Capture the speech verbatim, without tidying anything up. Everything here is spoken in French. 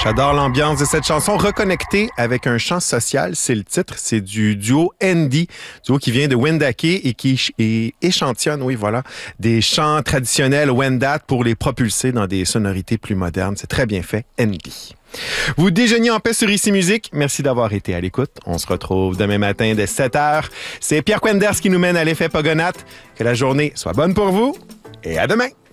J'adore l'ambiance de cette chanson. Reconnectée avec un chant social, c'est le titre. C'est du duo Andy, duo qui vient de Wendake et qui et échantillonne, oui, voilà, des chants traditionnels Wendat pour les propulser dans des sonorités plus modernes. C'est très bien fait, Andy. Vous déjeuniez en paix sur Ici Musique. Merci d'avoir été à l'écoute. On se retrouve demain matin dès sept heures. C'est Pierre Quenders qui nous mène à l'effet Pogonat. Que la journée soit bonne pour vous et à demain.